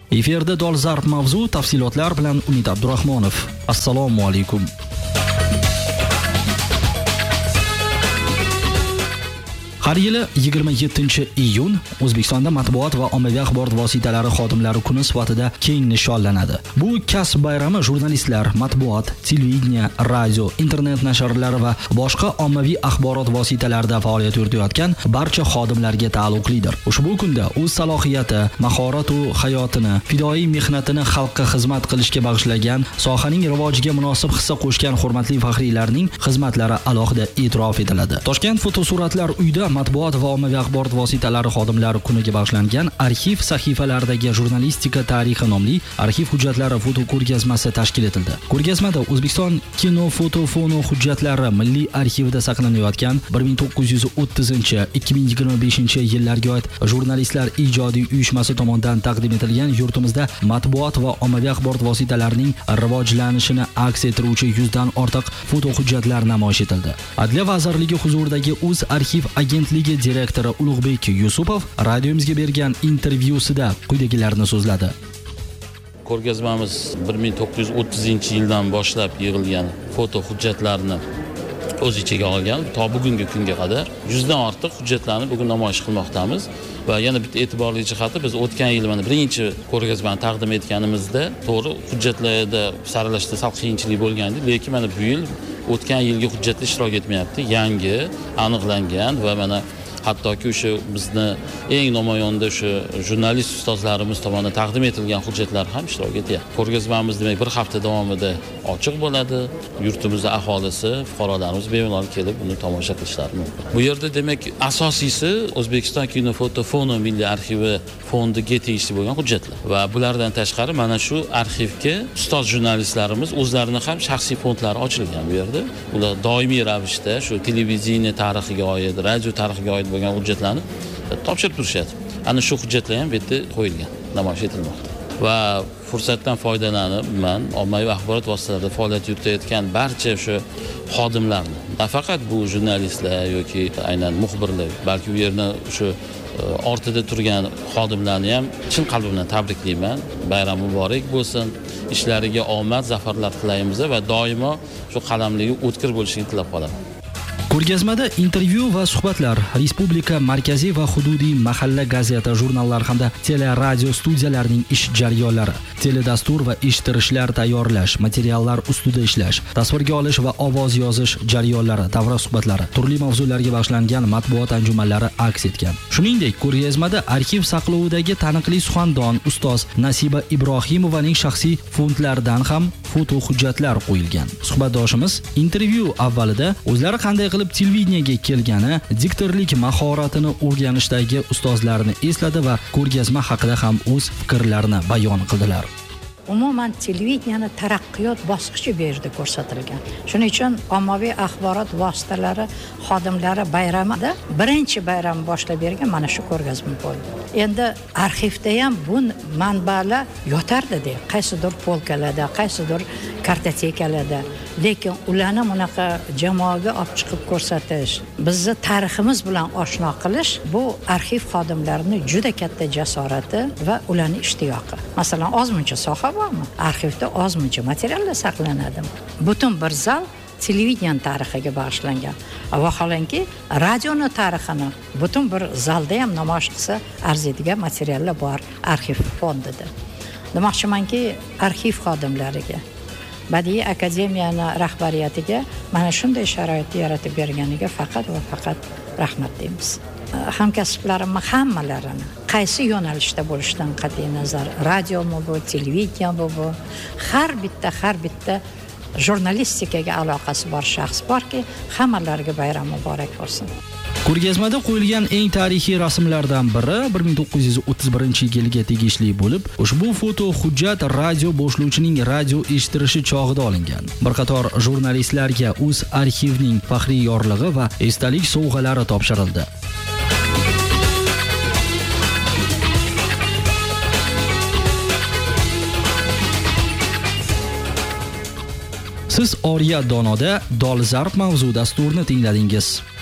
Efirda dolzarb mavzu, tafsilotlar bilan Umid Abdurahmonov. Assalomu alaykum. Har yili 27-iyun O'zbekistonda matbuot va ommaviy axborot vositalari xodimlari kuni sifatida keng nishonlanadi. Bu kasb bayrami jurnalistlar, matbuot, televideniya, radio, internet nashrlari va boshqa ommaviy axborot vositalarida faoliyat yuritayotgan barcha xodimlarga taalluqlidir. Ushbu kunda o'z salohiyati, mahorat va hayotini, fidoyi mehnatini xalqqa xizmat qilishga bag'ishlagan, sohaning rivojiga munosib hissa qo'shgan hurmatli faxriylarning xizmatlari alohida e'tirof etiladi. Toshkent fotosuratlar uyida matbuot va ommaviy axborot vositalari xodimlari kuniga bag'ishlangan arxiv sahifalaridagi jurnalistika tarixi nomli arxiv hujjatlari foto ko'rgazmasi tashkil etildi. Ko'rgazmada O'zbekiston kino foto hujjatlari milliy arxivida saqlanayotgan 1930-2025-yillarga oid jurnalistlar ijodiy uyushmasi tomonidan taqdim etilgan yurtimizda matbuot va ommaviy axborot vositalarining rivojlanishini aks ettiruvchi 100 dan ortiq foto hujjatlar namoyish etildi. Adliya vazirligi huzuridagi O'z arxiv agentligi direktori Ulug'bek Yusupov radiomizga bergan intervyusida quyidagilarni so'zladi. Ko'rgazmamiz 1930-yildan boshlab yig'ilgan foto hujjatlarni o'z ichiga olgan, to bugungi kunga qadar 100 dan ortiq hujjatlarni bugun namoyish qilmoqdamiz. Va yana bitta e'tiborli jihati, biz o'tgan yil mana birinchi ko'rgazmani taqdim etganimizda to'g'ri hujjatlarda saralashda sal qiyinchilik bo'lgandi, lekin mana bu yil o'tgan yilgi hujjatlar ishtirok etmayapti. Yangi aniqlangan va mana hattoki o'sha bizni eng namoyonda o'sha jurnalist ustozlarimiz tomonidan taqdim etilgan hujjatlar ham ishtirok etyapti. Ko'rgazmamiz demak bir hafta davomida ochiq bo'ladi. Yurtimizda aholisi, fuqarolarimiz bemalol kelib uni tomosha qilishlari mumkin. Bu yerda demak asosiysi O'zbekiston kino foto milliy arxivi fondiga tegishli bo'lgan hujjatlar. Va bulardan tashqari mana shu arxivga ustoz jurnalistlarimiz o'zlarining ham shaxsiy fondlari ochilgan bu yerda. Ular doimiy ravishda shu televideniya tarixiga oid, radio tarixiga oid bo'lgan hujjatlarni topshirib turishadi. Ana shu hujjatlar ham bu yerda qo'yilgan, namoyish etilmoqda. Va fursatdan foydalanib, men ommaviy axborot vositalarida faoliyat yuritayotgan barcha shu xodimlarni, nafaqat bu jurnalistlar yoki aynan muxbirlar, balki u yerda shu ortida turgan xodimlarni ham chin qalbimdan tabriklayman. Bayram muborak bo'lsin. Ishlariga omad, zafarlar tilaymiz va doimo shu qalamligi o'tkir bo'lishini tilab qolaman. Ko'rgazmada intervyu va suhbatlar, respublika, markaziy va hududiy mahalla gazeta, jurnallar hamda teleradio studiyalarining ish jarayonlari, teledastur va eshittirishlar tayyorlash, materiallar ustida ishlash, tasvirga olish va ovoz yozish jarayonlari, davra suhbatlari, turli mavzularga bag'ishlangan matbuot anjumanlari aks etgan. Shuningdek, ko'rgazmada arxiv saqlovidagi taniqli suxandon ustoz Nasiba Ibrohimovaning shaxsiy fondlaridan ham foto hujjatlar qo'yilgan. Suhbatdoshimiz intervyu avvalida o'zlari qanday qilib televideniyaga kelgani, diktorlik mahoratini o'rganishdagi ustozlarini esladi va ko'rgazma haqida ham o'z fikrlarini bayon qildilar. Umuman televideniyani taraqqiyot bosqichi bu yerda ko'rsatilgan. Shuning uchun ommaviy axborot vositalari xodimlari bayramida birinchi bayram boshlab bergan mana shu ko'rgazma bo'ldi. Endi arxivda ham bu manbalar yotardi, qaysidir polkalarda, qaysidir kartotekalarda, lekin ularni bunaqa jamoaga olib chiqib ko'rsatish, bizni tariximiz bilan oshno qilish bu arxiv xodimlarining juda katta jasorati va ularning ishtiyoqi. Masalan, ozmuncha soha bormi? Arxivda ozmuncha materiallar saqlanadi. Butun bir zal televideniya tarixiga bag'ishlangan. Vaholanki, radioni tarixini butun bir zalda ham namoyish qilsa arziydigan materiallar bor arxiv fondida. Demoqchimanki, arxiv xodimlariga, Badiiy akademiyani rahbariyatiga mana shunday sharoitni yaratib berganiga faqat va faqat rahmat deymiz. Hamkasblarimni hammalarini qaysi yo'nalishda bo'lishidan qat'iy nazar, radiomi bu, televideniyami bu, har bitta jurnalistikaga aloqasi bor shaxs borki, hammalariga bayram muborak bo'lsin. Ko'rgazmada qo'yilgan eng tarixiy rasmlardan biri 1931-yilga tegishli bo'lib, ushbu foto hujjat radio boshlovchining radio eshittirishi chog'ida olingan. Bir qator jurnalistlarga O'z arxivning faxriy yorlig'i va esdalik sovg'alari topshirildi. Siz Oriya Donoda dolzarb mavzu dasturini tingladingiz.